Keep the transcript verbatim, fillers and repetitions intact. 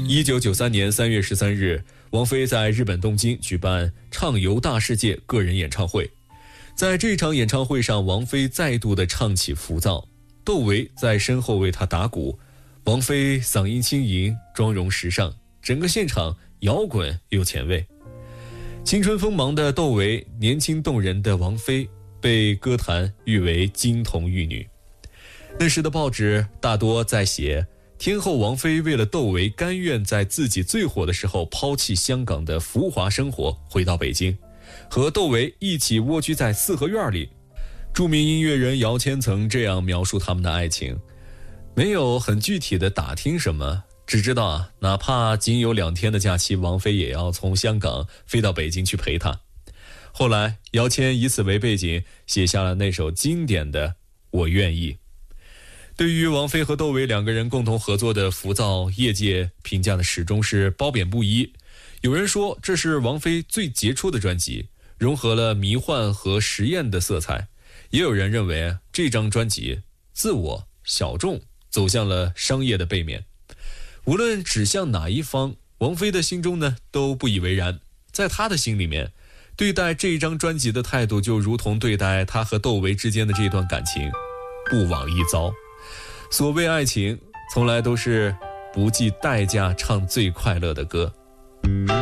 一九九三年三月十三日，王菲在日本东京举办《畅游大世界》个人演唱会。在这场演唱会上，王菲再度的唱起浮躁，窦唯在身后为她打鼓。王菲嗓音轻盈，妆容时尚，整个现场摇滚又前卫。青春锋芒的窦唯，年轻动人的王菲，被歌坛誉为金童玉女。那时的报纸大多在写天后王菲为了窦唯甘愿在自己最火的时候抛弃香港的浮华生活，回到北京，和窦唯一起蜗居在四合院里。著名音乐人姚谦曾这样描述他们的爱情，没有很具体的打听什么，只知道啊，哪怕仅有两天的假期，王菲也要从香港飞到北京去陪他。后来姚谦以此为背景，写下了那首经典的《我愿意》。对于王菲和窦唯两个人共同合作的浮躁，业界评价的始终是褒贬不一。有人说这是王菲最杰出的专辑，融合了迷幻和实验的色彩。也有人认为这张专辑自我小众，走向了商业的背面。无论指向哪一方，王菲的心中呢都不以为然。在她的心里面，对待这张专辑的态度就如同对待她和窦唯之间的这段感情，不枉一遭。所谓爱情，从来都是不计代价唱最快乐的歌。